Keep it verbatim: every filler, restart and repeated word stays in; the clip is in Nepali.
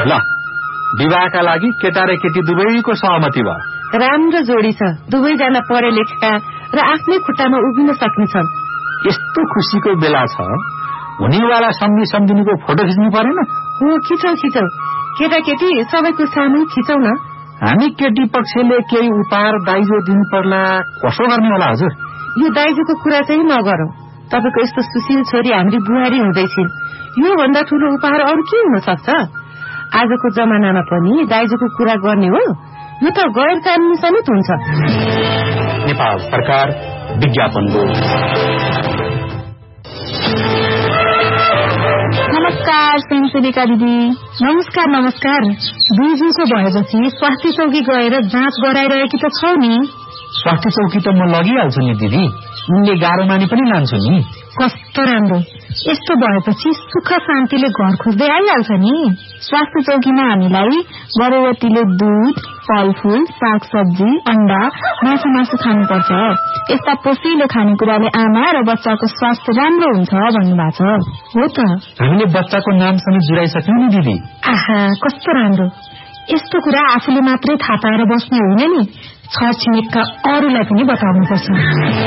ल विवाहका लागि केटा र केटी दुवैको सहमति भयो। राम्रो जोडी छ, दुवैजना पढे लेखेका र आफ्नै खुट्टामा उभिन सक्नेछन्। यस्तो खुसीको बेला छ, हुनेवाला सम्झी सम्झिनुको फोटो खिच्नु परेन? हो, खिचौ खिचौ, केटाकेटी सबैको सामु खिचौ न। हामी केटी पक्षले केही उपहार दाइजो दिनु पर्ला, कसो गर्ने होला हजुर? यो दाइजोको कुरा चाहिँ नगरौं। तपाईको यस्तो सुशील छोरी हाम्री बुहारी हुँदैछिन्, यो भन्दा ठूलो उपहार अरू के हुन सक्छ? आजको जमानामा पनि दाइजोको कुरा गर्ने हो? यो त गैर कानूनी समेत हुन्छ। नेपाल सरकार विज्ञापन बोर्ड। नमस्कार स्वयंसेविका दिदी। नमस्कार नमस्कार। दुईजिनको भएपछि स्वास्थ्य चौकी गएर जाँच गराइरहेकी त छौ नि? स्वास्थ्य चौकी त म लगिहाल्छु नि दिदी, उनले गाह्रो माने पनि लान्छु नि। कस्तो राम्रो, यस्तो भएपछि सुख शान्तिले घर खोज्दै आइहाल्छ नि। स्वास्थ्य चौकीमा हामीलाई गर्भवतीले दूध, फलफूल, सागसब्जी, अण्डा, माछा मासु खानुपर्छ। यस्ता पोषिलो खानेकुराले आमा र बच्चाको स्वास्थ्य राम्रो हुन्छ भन्नुभएको छ। हो त, हामीले बच्चाको नाम समेत जुराइसक्यौं नि दिदी। आहा, कस्तो राम्रो। यस्तो कुरा आफूले मात्रै थाहा पाएर बस्ने होइन नि, छरछिमेकका अरूलाई पनि बताउनुपर्छ।